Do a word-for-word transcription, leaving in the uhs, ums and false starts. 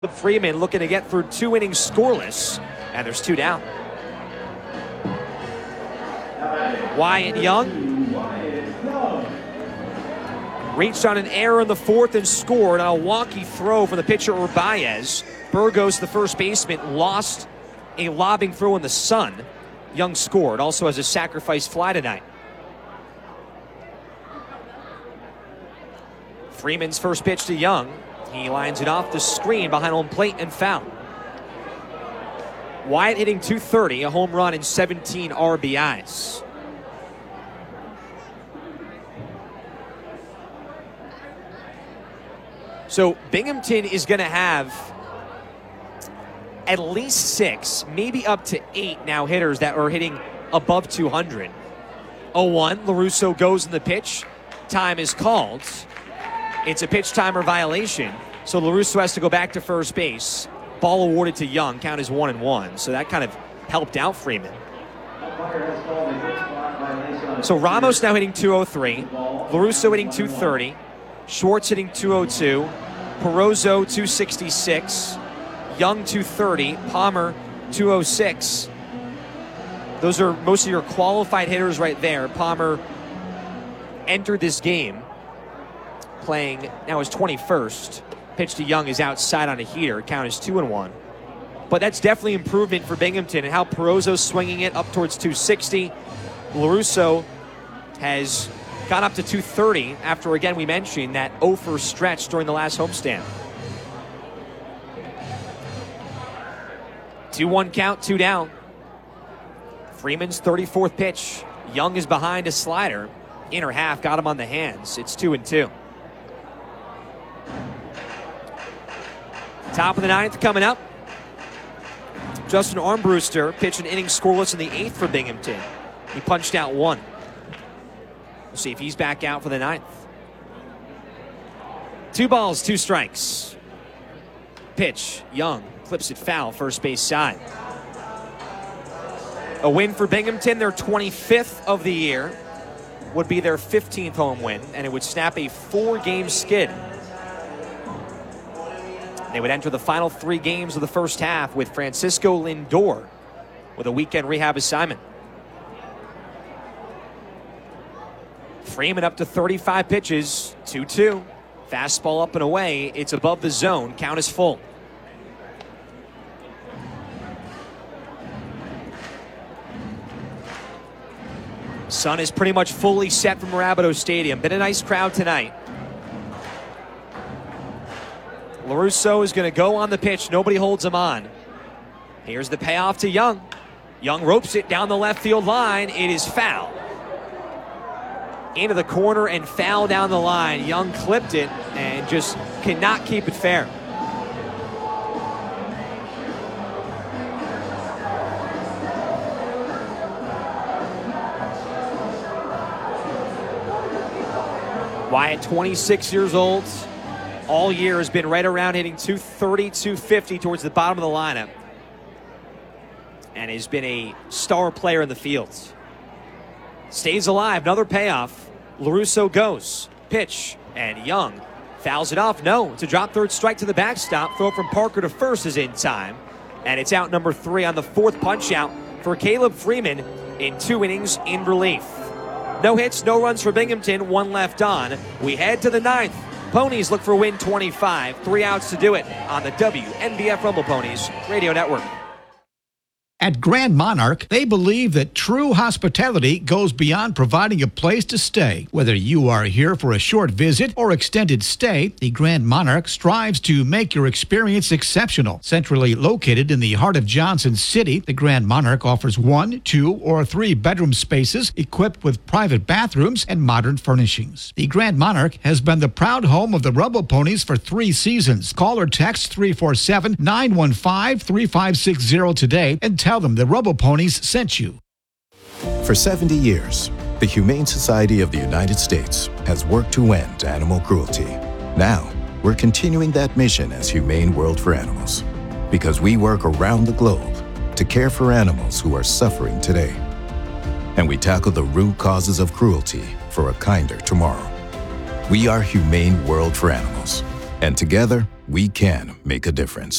Freeman looking to get through two innings scoreless, and there's two down. Wyatt Young reached on an error in the fourth and scored on a wonky throw from the pitcher Urbaez. Burgos, the first baseman, lost a lobbing throw in the sun. Young scored, also has a sacrifice fly tonight. Freeman's first pitch to Young. He lines it off the screen behind home plate and foul. Wyatt hitting two thirty, a home run and seventeen R B Is. So Binghamton is going to have at least six, maybe up to eight now hitters that are hitting above two hundred. oh one, LaRusso goes in the pitch. Time is called. It's a pitch timer violation, so LaRusso has to go back to first base. Ball awarded to Young, count is one and one, so that kind of helped out Freeman. So Ramos now hitting two oh three, LaRusso hitting two thirty, Schwartz hitting two oh two, Perozzo two sixty-six, Young two thirty, Palmer two oh six. Those are most of your qualified hitters right there. Palmer entered this game playing now his twenty-first. Pitch to Young is outside on a heater. Count is two and one. But that's definitely improvement for Binghamton, and how Perozzo's swinging it up towards two sixty. LaRusso has gone up to two thirty after, again, we mentioned that oh for stretch during the last homestand. two one count, two down. Freeman's thirty-fourth pitch. Young is behind a slider. Inner half got him on the hands. It's two and two. Top of the ninth coming up. Justin Armbruster pitched an inning scoreless in the eighth for Binghamton. He punched out one. We'll see if he's back out for the ninth. Two balls, two strikes. Pitch, Young clips it foul, first base side. A win for Binghamton, their twenty-fifth of the year. Would be their fifteenth home win, and it would snap a four-game skid. They would enter the final three games of the first half with Francisco Lindor with a weekend rehab assignment. Freeman up to thirty-five pitches, two two. Fastball up and away. It's above the zone. Count is full. Sun is pretty much fully set from Rapido Stadium. Been a nice crowd tonight. LaRusso is going to go on the pitch. Nobody holds him on. Here's the payoff to Young. Young ropes it down the left field line. It is foul. Into the corner and foul down the line. Young clipped it and just cannot keep it fair. Wyatt, twenty-six years old. All year has been right around hitting two thirty, two fifty towards the bottom of the lineup. And has been a star player in the field. Stays alive, another payoff. LaRusso goes. Pitch, and Young fouls it off. No, it's a drop third strike to the backstop. Throw from Parker to first is in time. And it's out number three on the fourth punch out for Caleb Freeman in two innings in relief. No hits, no runs for Binghamton, one left on. We head to the ninth. Ponies look for win twenty-five. Three outs to do it on the W N B F Rumble Ponies Radio Network. At Grand Monarch, they believe that true hospitality goes beyond providing a place to stay. Whether you are here for a short visit or extended stay, the Grand Monarch strives to make your experience exceptional. Centrally located in the heart of Johnson City, the Grand Monarch offers one, two, or three bedroom spaces equipped with private bathrooms and modern furnishings. The Grand Monarch has been the proud home of the Rumble Ponies for three seasons. Call or text three four seven, nine one five, three five six zero today and tell them the Rumble Ponies sent you. For seventy years, the Humane Society of the United States has worked to end animal cruelty. Now, we're continuing that mission as Humane World for Animals, because we work around the globe to care for animals who are suffering today. And we tackle the root causes of cruelty for a kinder tomorrow. We are Humane World for Animals, and together, we can make a difference.